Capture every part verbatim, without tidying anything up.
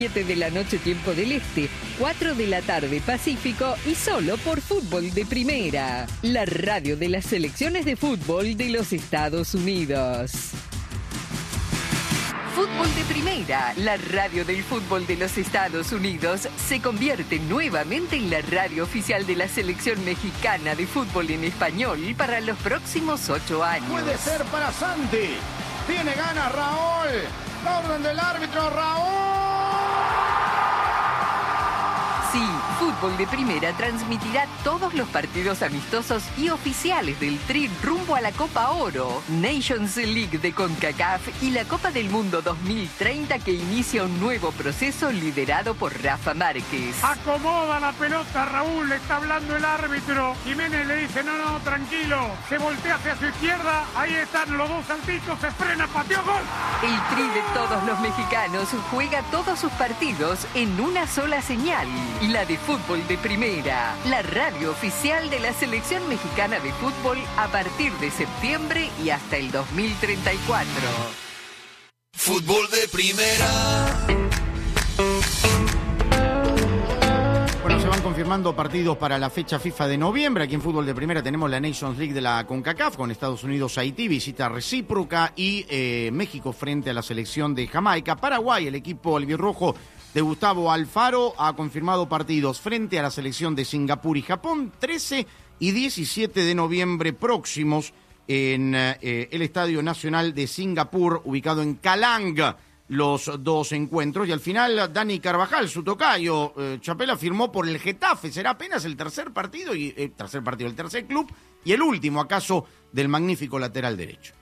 siete de la noche tiempo del Este, cuatro de la tarde Pacífico y solo por Fútbol de Primera, la radio de las selecciones de fútbol de los Estados Unidos. Fútbol de Primera, la radio del fútbol de los Estados Unidos, se convierte nuevamente en la radio oficial de la selección mexicana de fútbol en español para los próximos ocho años. Puede ser para Santi. Tiene ganas Raúl. La orden del árbitro, Raúl. Sí, Fútbol de Primera transmitirá todos los partidos amistosos y oficiales del Tri rumbo a la Copa Oro, Nations League de CONCACAF y la Copa del Mundo dos mil treinta, que inicia un nuevo proceso liderado por Rafa Márquez. Acomoda la pelota, Raúl, le está hablando el árbitro. Jiménez le dice, no, no, tranquilo. Se voltea hacia su izquierda, ahí están los dos saltitos, se frena, pateó, gol. El Tri de todos los mexicanos juega todos sus partidos en una sola señal. La de Fútbol de Primera, la radio oficial de la selección mexicana de fútbol a partir de septiembre y hasta el dos mil treinta y cuatro. Fútbol de Primera. Bueno, se van confirmando partidos para la fecha FIFA de noviembre. Aquí en Fútbol de Primera tenemos la Nations League de la CONCACAF con Estados Unidos, Haití, visita recíproca, y eh, México frente a la selección de Jamaica. Paraguay, el equipo albirrojo de Gustavo Alfaro, ha confirmado partidos frente a la selección de Singapur y Japón, trece y diecisiete de noviembre próximos en eh, el Estadio Nacional de Singapur, ubicado en Calang, los dos encuentros. Y al final, Dani Carvajal, su tocayo, eh, Chapela, firmó por el Getafe. Será apenas el tercer partido, y eh, tercer partido, el tercer club, y el último, acaso, del magnífico lateral derecho.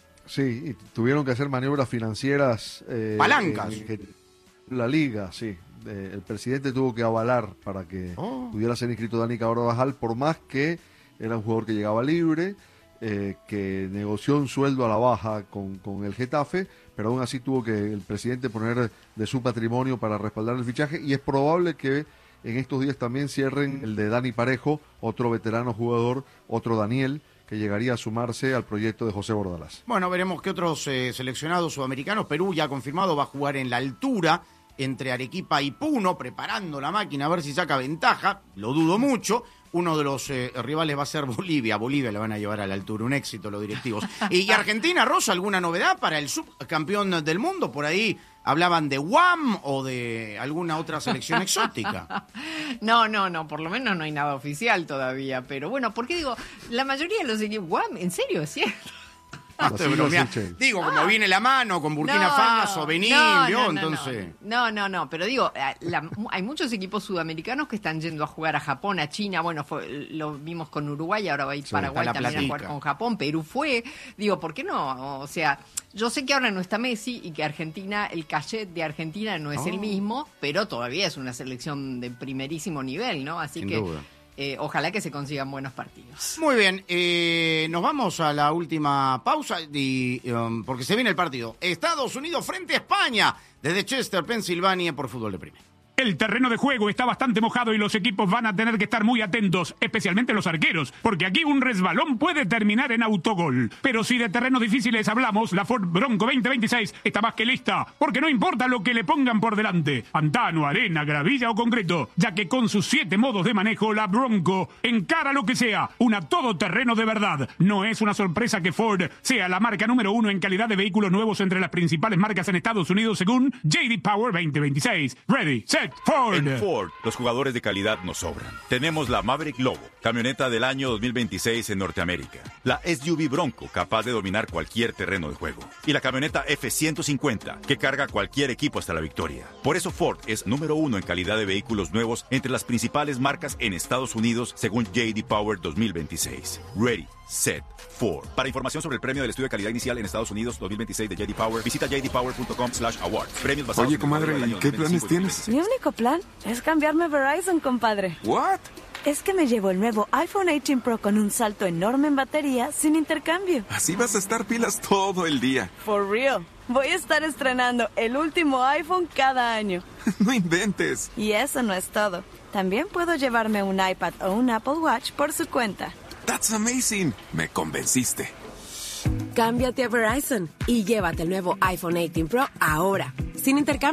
Sí, y tuvieron que hacer maniobras financieras. Eh, Palancas. En, en, La liga, sí. Eh, el presidente tuvo que avalar para que oh. pudiera ser inscrito Dani Carvajal, por más que era un jugador que llegaba libre, eh, que negoció un sueldo a la baja con, con el Getafe, pero aún así tuvo que el presidente poner de su patrimonio para respaldar el fichaje, y es probable que en estos días también cierren el de Dani Parejo, otro veterano jugador, otro Daniel, que llegaría a sumarse al proyecto de José Bordalás. Bueno, veremos qué otros eh, seleccionados sudamericanos. Perú ya ha confirmado, va a jugar en la altura entre Arequipa y Puno, preparando la máquina a ver si saca ventaja. Lo dudo mucho. Uno de los eh, rivales va a ser Bolivia. Bolivia le van a llevar a la altura. Un éxito los directivos. ¿Y Argentina, Rosa, alguna novedad para el subcampeón del mundo? Por ahí hablaban de Guam o de alguna otra selección exótica. No, no, no, por lo menos no hay nada oficial todavía. Pero bueno, ¿por qué digo? La mayoría de los equipos, Guam, ¿en serio? ¿Es cierto? Ah, digo, como ah. viene la mano con Burkina no, Faso, no, Benín, no, ¿vio? No, no, Entonces... no, no, no, pero digo, la, hay muchos equipos sudamericanos que están yendo a jugar a Japón, a China. Bueno, fue, lo vimos con Uruguay, ahora va a ir sí, Paraguay también platica. a jugar con Japón. Perú fue, digo, ¿por qué no? O sea, yo sé que ahora no está Messi y que Argentina, el cachet de Argentina no es oh. el mismo, pero todavía es una selección de primerísimo nivel, ¿no? Así Sin que... duda. Eh, ojalá que se consigan buenos partidos. Muy bien, eh, nos vamos a la última pausa y, um, porque se viene el partido. Estados Unidos frente a España, desde Chester, Pensilvania, por Fútbol de Primera. El terreno de juego está bastante mojado y los equipos van a tener que estar muy atentos, especialmente los arqueros, porque aquí un resbalón puede terminar en autogol. Pero si de terrenos difíciles hablamos, la Ford Bronco veinte veintiséis está más que lista, porque no importa lo que le pongan por delante, pantano, arena, gravilla o concreto, ya que con sus siete modos de manejo, la Bronco encara lo que sea, una todoterreno de verdad. No es una sorpresa que Ford sea la marca número uno en calidad de vehículos nuevos entre las principales marcas en Estados Unidos según J D Power veinte veintiséis. Ready, set, Ford. En Ford, los jugadores de calidad nos sobran. Tenemos la Maverick Lobo, camioneta del año dos mil veintiséis en Norteamérica. La S U V Bronco, capaz de dominar cualquier terreno de juego. Y la camioneta F ciento cincuenta, que carga cualquier equipo hasta la victoria. Por eso Ford es número uno en calidad de vehículos nuevos entre las principales marcas en Estados Unidos según J D Power dos mil veintiséis. Ready, set, Ford. Para información sobre el premio del estudio de calidad inicial en Estados Unidos dos mil veintiséis de J D Power, visita j d power punto com slash awards. Premios basados Oye, comadre, ¿y qué planes tienes? Mi único plan es cambiarme a Verizon, compadre. ¿What? Es que me llevo el nuevo iPhone dieciocho Pro con un salto enorme en batería sin intercambio. Así vas a estar pilas todo el día. For real. Voy a estar estrenando el último iPhone cada año. No inventes. Y eso no es todo. También puedo llevarme un iPad o un Apple Watch por su cuenta. That's amazing. Me convenciste. Cámbiate a Verizon y llévate el nuevo iPhone dieciocho Pro ahora, sin intercambio.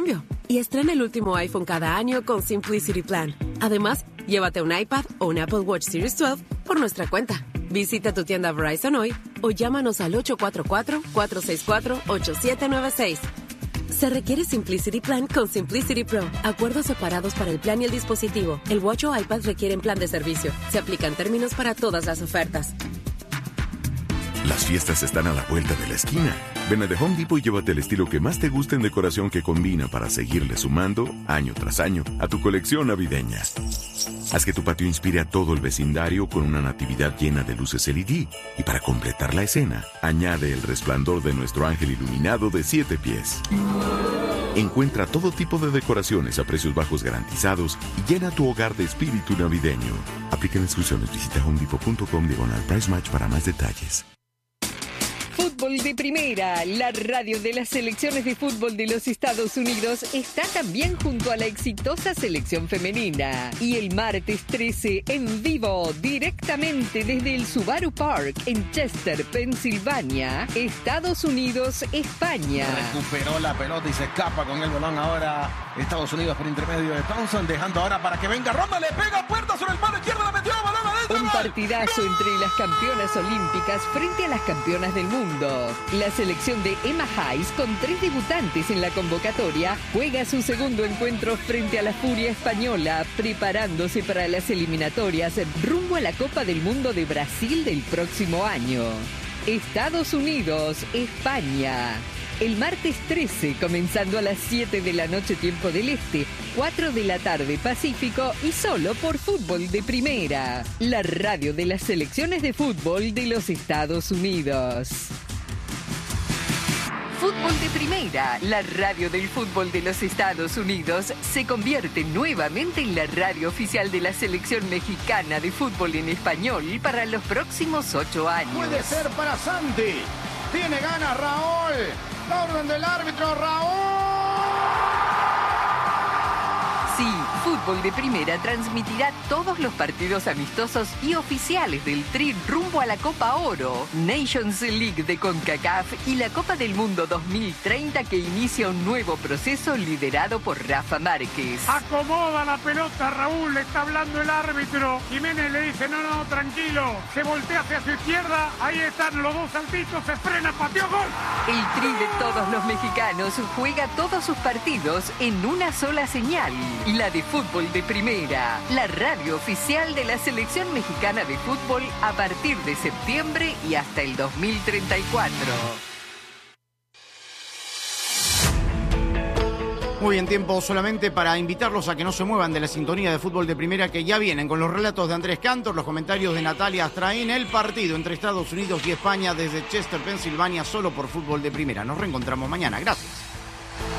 Y estrena el último iPhone cada año con Simplicity Plan. Además, llévate un iPad o un Apple Watch Series doce por nuestra cuenta. Visita tu tienda Verizon hoy o llámanos al ocho cuatro cuatro, cuatro seis cuatro, ocho siete nueve seis. Se requiere Simplicity Plan con Simplicity Pro. Acuerdos separados para el plan y el dispositivo. El Watch o iPad requieren plan de servicio. Se aplican términos para todas las ofertas. Las fiestas están a la vuelta de la esquina. Ven a The Home Depot y llévate el estilo que más te gusta en decoración que combina para seguirle sumando, año tras año, a tu colección navideña. Haz que tu patio inspire a todo el vecindario con una natividad llena de luces L E D. Y para completar la escena, añade el resplandor de nuestro ángel iluminado de siete pies. Encuentra todo tipo de decoraciones a precios bajos garantizados y llena tu hogar de espíritu navideño. Aplican exclusiones. Visita homedepot punto com diagonal price match para más detalles. Fútbol de Primera, la radio de las selecciones de fútbol de los Estados Unidos, está también junto a la exitosa selección femenina. Y el martes trece, en vivo, directamente desde el Subaru Park, en Chester, Pensilvania, Estados Unidos, España. Recuperó la pelota y se escapa con el balón ahora Estados Unidos por intermedio de Thompson, dejando ahora para que venga Ronda, le pega puerta sobre el palo izquierdo, la metió, balón adentro. Un partidazo entre las campeonas olímpicas frente a las campeonas del mundo. La selección de Emma Hayes, con tres debutantes en la convocatoria, juega su segundo encuentro frente a la Furia española, preparándose para las eliminatorias rumbo a la Copa del Mundo de Brasil del próximo año. Estados Unidos, España. El martes trece, comenzando a las siete de la noche tiempo del Este, cuatro de la tarde Pacífico, y solo por Fútbol de Primera, la radio de las selecciones de fútbol de los Estados Unidos. Fútbol de Primera, la radio del fútbol de los Estados Unidos, se convierte nuevamente en la radio oficial de la selección mexicana de fútbol en español para los próximos ocho años. Puede ser para Santi. Tiene ganas Raúl. La orden del árbitro, Raúl. Sí, Fútbol de Primera transmitirá todos los partidos amistosos y oficiales del Tri rumbo a la Copa Oro, Nations League de CONCACAF y la Copa del Mundo dos mil treinta, que inicia un nuevo proceso liderado por Rafa Márquez. Acomoda la pelota, Raúl, le está hablando el árbitro. Jiménez le dice, no, no, tranquilo. Se voltea hacia su izquierda, ahí están los dos saltitos, se frena, pateó, gol. El Tri de todos los mexicanos juega todos sus partidos en una sola señal. La de Fútbol de Primera, la radio oficial de la selección mexicana de fútbol a partir de septiembre y hasta el dos mil treinta y cuatro. Muy bien, tiempo solamente para invitarlos a que no se muevan de la sintonía de Fútbol de Primera, que ya vienen con los relatos de Andrés Cantor, los comentarios de Natalia Astraín, el partido entre Estados Unidos y España desde Chester, Pensilvania, solo por Fútbol de Primera. Nos reencontramos mañana. Gracias.